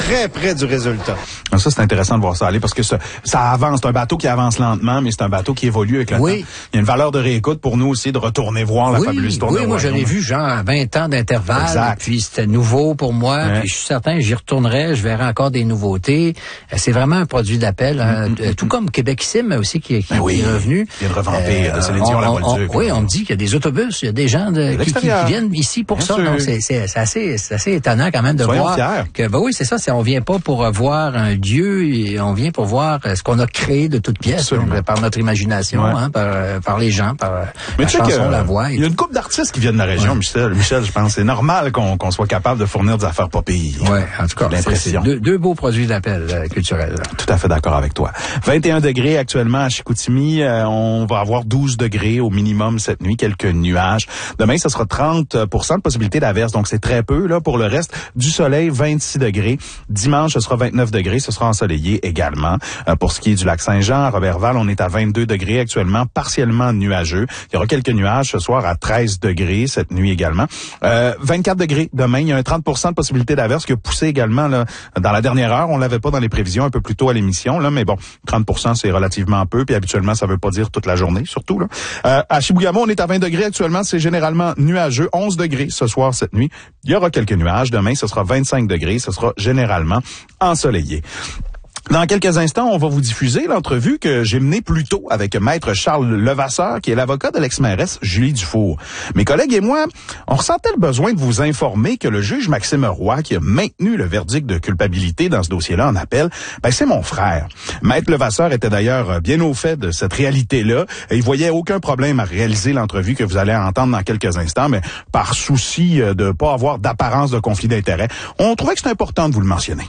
très près du résultat. Ça, c'est intéressant de voir ça aller parce que ça avance. C'est un bateau qui avance lentement, mais c'est un bateau qui évolue avec le temps. Il y a une valeur de réécoute pour nous aussi de retourner voir la fabuleuse histoire de moi, j'en ai vu, genre, 20 ans d'intervalle. Puis c'était nouveau pour moi. Puis je suis certain, j'y retournerai, je verrai encore des nouveautés. C'est vraiment un produit d'appel. Tout comme Québec-Sim aussi qui est revenu. Il vient de revamper de Céline Dion, la Bolduc. Oui, on me dit qu'il y a des autobus, il y a des gens qui viennent ici pour ça. Donc, c'est assez étonnant quand même de voir que, c'est ça, on vient pas pour voir un lieu, on vient pour voir ce qu'on a créé de toutes pièces, par notre imagination, par les gens, par la chanson, la voix. Il y a une couple d'artistes qui viennent de la région, Michel, je pense. C'est normal qu'on soit capable de fournir des affaires pas payées. Oui, en tout cas, c'est deux beaux produits d'appel culturels. Tout à fait d'accord avec toi. 21 degrés actuellement à Chicoutimi. On va avoir 12 degrés au minimum cette nuit, quelques nuages. Demain, ce sera 30% de possibilité d'averse, donc c'est très peu. Là, pour le reste, du soleil, 26 degrés. Dimanche, ce sera 29 degrés. Ce sera ensoleillé également. Pour ce qui est du lac Saint-Jean, à Robertval, on est à 22 degrés actuellement, partiellement nuageux. Il y aura quelques nuages ce soir à 13 degrés cette nuit également. 24 degrés demain. Il y a un 30% de possibilité d'averse qui a poussé également là, dans la dernière heure. On l'avait pas dans les prévisions un peu plus tôt à l'émission, là, mais bon, 30%, c'est relativement peu. Puis habituellement, ça veut pas dire toute la journée, surtout. Là. À Chibougamau, on est à 20 degrés actuellement. C'est généralement nuageux. 11 degrés ce soir, cette nuit. Il y aura quelques nuages. Demain, ce sera 25 degrés. Ce sera généralement ensoleillé. Dans quelques instants, on va vous diffuser l'entrevue que j'ai menée plus tôt avec Maître Charles Levasseur, qui est l'avocat de l'ex-mairesse Julie Dufour. Mes collègues et moi, on ressentait le besoin de vous informer que le juge Maxime Roy, qui a maintenu le verdict de culpabilité dans ce dossier-là en appel, c'est mon frère. Maître Levasseur était d'ailleurs bien au fait de cette réalité-là. Et il voyait aucun problème à réaliser l'entrevue que vous allez entendre dans quelques instants, mais par souci de pas avoir d'apparence de conflit d'intérêt, on trouvait que c'est important de vous le mentionner.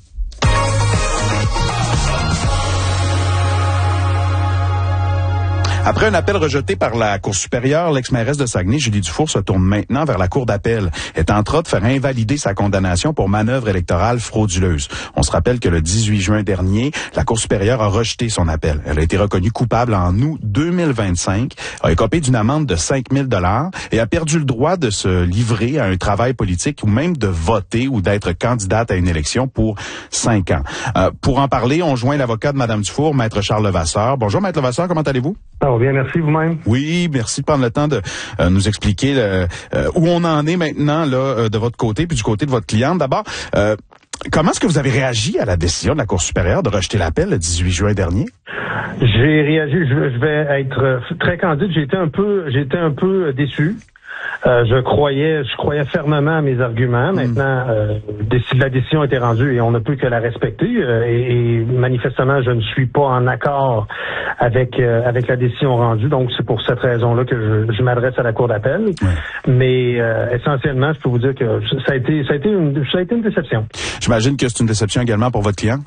Après un appel rejeté par la Cour supérieure, l'ex-mairesse de Saguenay, Julie Dufour, se tourne maintenant vers la Cour d'appel. Elle tentera de faire invalider sa condamnation pour manœuvre électorale frauduleuse. On se rappelle que le 18 juin dernier, la Cour supérieure a rejeté son appel. Elle a été reconnue coupable en août 2025, a écopé d'une amende de 5 000 $ et a perdu le droit de se livrer à un travail politique ou même de voter ou d'être candidate à une élection pour 5 ans. Pour en parler, on joint l'avocat de Mme Dufour, Maître Charles Levasseur. Bonjour, Maître Levasseur, comment allez-vous? Bien, merci vous-même. Oui, merci de prendre le temps de nous expliquer où on en est maintenant là de votre côté puis du côté de votre cliente. D'abord, comment est-ce que vous avez réagi à la décision de la Cour supérieure de rejeter l'appel le 18 juin dernier? J'ai réagi, je vais être très candide, j'étais un peu déçu. Je croyais fermement à mes arguments. Maintenant, la décision a été rendue et on ne peut que la respecter. Et manifestement, je ne suis pas en accord avec la décision rendue. Donc, c'est pour cette raison-là que je m'adresse à la Cour d'appel. Ouais. Mais essentiellement, je peux vous dire que ça a été une déception. J'imagine que c'est une déception également pour votre client.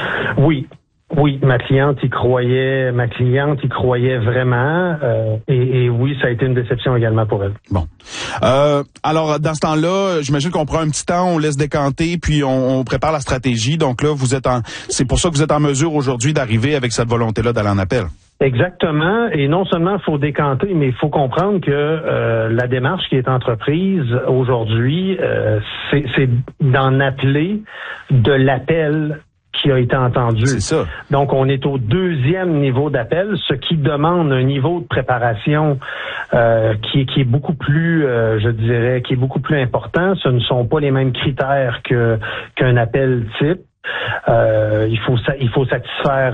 Oui, ma cliente y croyait vraiment, et oui, ça a été une déception également pour elle. Bon. Alors, dans ce temps-là, j'imagine qu'on prend un petit temps, on laisse décanter, puis on prépare la stratégie. Donc là, c'est pour ça que vous êtes en mesure aujourd'hui d'arriver avec cette volonté-là d'aller en appel. Exactement. Et non seulement il faut décanter, mais il faut comprendre que la démarche qui est entreprise aujourd'hui, c'est d'en appeler de l'appel qui a été entendu. C'est ça. Donc, on est au 2e niveau d'appel, ce qui demande un niveau de préparation qui est beaucoup plus, je dirais, qui est beaucoup plus important. Ce ne sont pas les mêmes critères qu'un appel type. Il faut satisfaire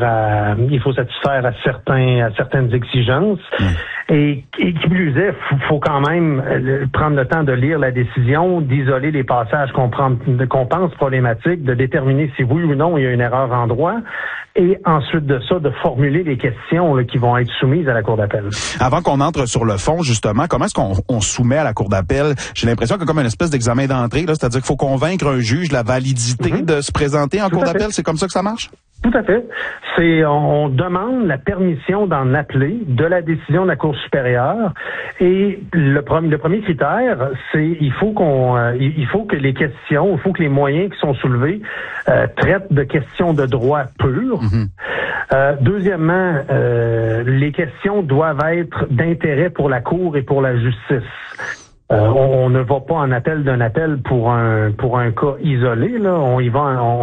à certaines exigences. Et qui plus est, faut quand même prendre le temps de lire la décision, d'isoler les passages qu'on pense problématiques, de déterminer si oui ou non il y a une erreur en droit, et ensuite de ça, de formuler les questions qui vont être soumises à la Cour d'appel. Avant qu'on entre sur le fond, justement, comment est-ce qu'on soumet à la Cour d'appel? J'ai l'impression qu'il y a comme une espèce d'examen d'entrée, là, c'est-à-dire qu'il faut convaincre un juge de la validité de se présenter en Cour d'appel. C'est comme ça que ça marche? Tout à fait. On demande la permission d'en appeler de la décision de la Cour supérieure. Et le premier critère, c'est il faut que les moyens qui sont soulevés traitent de questions de droit pur. Deuxièmement, les questions doivent être d'intérêt pour la Cour et pour la justice. On ne va pas en appel d'un appel pour un cas isolé, là. On y va